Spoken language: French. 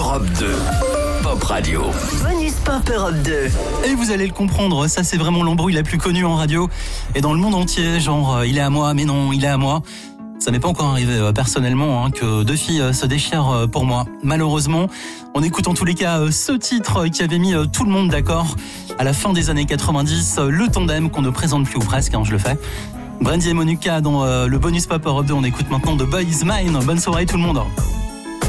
Europe 2. Pop Radio. Bonus Pop Europe 2. Et vous allez le comprendre, ça c'est vraiment l'embrouille la plus connue en radio et dans le monde entier, genre il est à moi, mais non, il est à moi. Ça m'est pas encore arrivé personnellement que deux filles se déchirent pour moi. Malheureusement, on écoute en tous les cas ce titre qui avait mis tout le monde d'accord à la fin des années 90, le tandem qu'on ne présente plus ou presque, je le fais. Brandy et Monica dans le bonus Pop Europe 2, on écoute maintenant The Boy Is Mine. Bonne soirée tout le monde.